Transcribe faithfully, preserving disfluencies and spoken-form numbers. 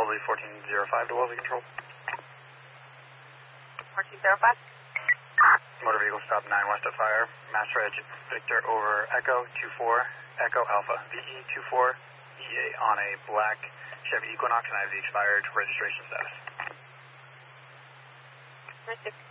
Wellesley fourteen oh five to Wellesley Control. fourteen oh five. Motor vehicle stop nine west of fire. Master Edge Victor over Echo two four, Echo Alpha. V E two four E A on a black Chevy Equinox and I have the expired registration status. Nice.